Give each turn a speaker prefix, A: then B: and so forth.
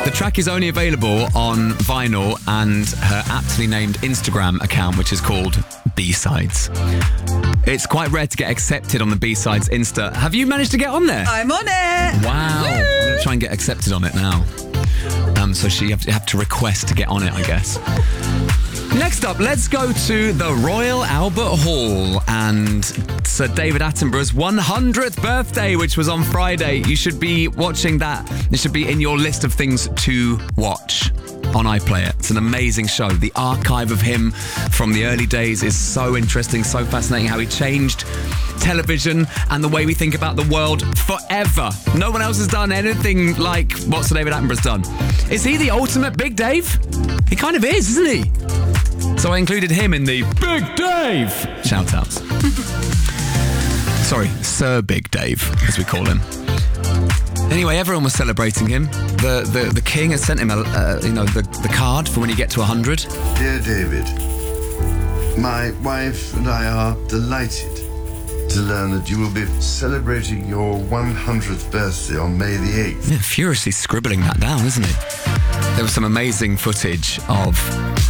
A: The track is only available on vinyl and her aptly named Instagram account, which is called B-Sides. It's quite rare to get accepted on the B-Sides Insta. Have you managed to get on there?
B: I'm on it.
A: Wow. I'm going to try and get accepted on it now. So you have to request to get on it, I guess. Next up, let's go to the Royal Albert Hall and Sir David Attenborough's 100th birthday, which was on Friday. You should be watching that. It should be in your list of things to watch on iPlayer. It's an amazing show. The archive of him from the early days is so interesting, so fascinating, how he changed television and the way we think about the world forever. No one else has done anything like what Sir David Attenborough's done. Is he the ultimate Big Dave? He kind of is, isn't he? So I included him in the Big Dave shout-outs. Sorry, Sir Big Dave, as we call him. Anyway, everyone was celebrating him. The king has sent him the card for when you get to 100.
C: Dear David, my wife and I are delighted to learn that you will be celebrating your 100th birthday on May the 8th.
A: Yeah, furiously scribbling that down, isn't he? There was some amazing footage of